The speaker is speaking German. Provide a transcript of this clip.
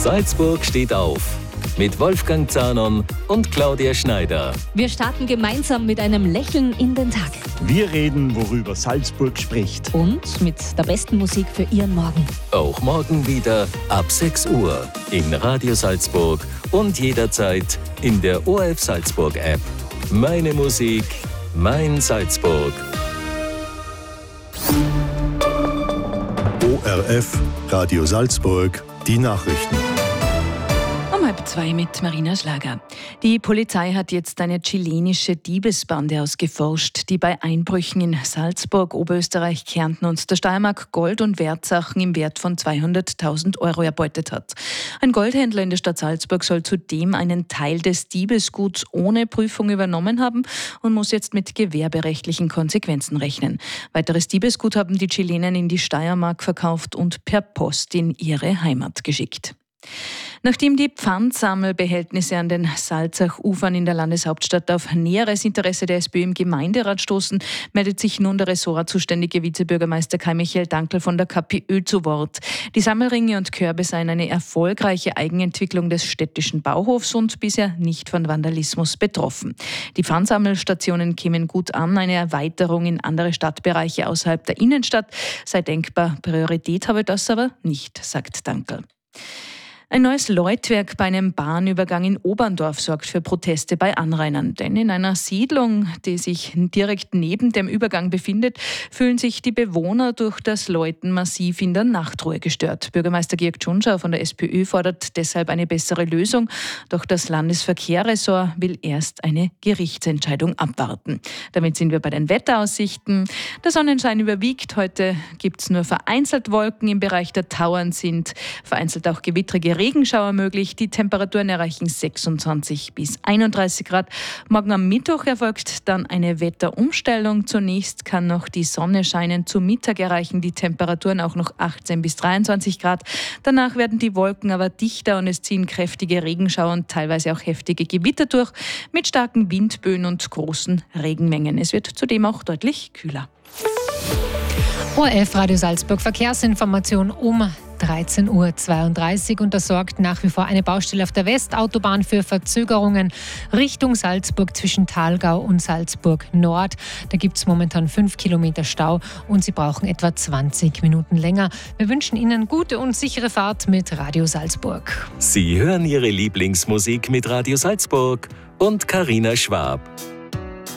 Salzburg steht auf. Mit Wolfgang Zahnon und Claudia Schneider. Wir starten gemeinsam mit einem Lächeln in den Tag. Wir reden, worüber Salzburg spricht. Und mit der besten Musik für Ihren Morgen. Auch morgen wieder ab 6 Uhr in Radio Salzburg und jederzeit in der ORF Salzburg App. Meine Musik, mein Salzburg. ORF Radio Salzburg, die Nachrichten. Um 1:30 mit Marina Schlager. Die Polizei hat jetzt eine chilenische Diebesbande ausgeforscht, die bei Einbrüchen in Salzburg, Oberösterreich, Kärnten und der Steiermark Gold- und Wertsachen im Wert von 200.000 Euro erbeutet hat. Ein Goldhändler in der Stadt Salzburg soll zudem einen Teil des Diebesguts ohne Prüfung übernommen haben und muss jetzt mit gewerberechtlichen Konsequenzen rechnen. Weiteres Diebesgut haben die Chilenen in die Steiermark verkauft und per Post in ihre Heimat geschickt. Nachdem die Pfandsammelbehältnisse an den Salzach-Ufern in der Landeshauptstadt auf näheres Interesse der SPÖ im Gemeinderat stoßen, meldet sich nun der ressortzuständige Vizebürgermeister Kai-Michael Dankl von der KPÖ zu Wort. Die Sammelringe und Körbe seien eine erfolgreiche Eigenentwicklung des städtischen Bauhofs und bisher nicht von Vandalismus betroffen. Die Pfandsammelstationen kämen gut an, eine Erweiterung in andere Stadtbereiche außerhalb der Innenstadt sei denkbar. Priorität habe das aber nicht, sagt Dankl. Ein neues Läutwerk bei einem Bahnübergang in Oberndorf sorgt für Proteste bei Anrainern. Denn in einer Siedlung, die sich direkt neben dem Übergang befindet, fühlen sich die Bewohner durch das Läuten massiv in der Nachtruhe gestört. Bürgermeister Georg Tschunschau von der SPÖ fordert deshalb eine bessere Lösung. Doch das Landesverkehrsressort will erst eine Gerichtsentscheidung abwarten. Damit sind wir bei den Wetteraussichten. Der Sonnenschein überwiegt. Heute gibt es nur vereinzelt Wolken. Im Bereich der Tauern sind vereinzelt auch gewittrige Regenschauer möglich. Die Temperaturen erreichen 26 bis 31 Grad. Morgen am Mittwoch erfolgt dann eine Wetterumstellung. Zunächst kann noch die Sonne scheinen. Zu Mittag erreichen die Temperaturen auch noch 18 bis 23 Grad. Danach werden die Wolken aber dichter und es ziehen kräftige Regenschauer und teilweise auch heftige Gewitter durch mit starken Windböen und großen Regenmengen. Es wird zudem auch deutlich kühler. ORF Radio Salzburg Verkehrsinformation um 13.32 Uhr und das sorgt nach wie vor eine Baustelle auf der Westautobahn für Verzögerungen Richtung Salzburg zwischen Thalgau und Salzburg Nord. Da gibt es momentan 5 Kilometer Stau und Sie brauchen etwa 20 Minuten länger. Wir wünschen Ihnen gute und sichere Fahrt mit Radio Salzburg. Sie hören Ihre Lieblingsmusik mit Radio Salzburg und Carina Schwab.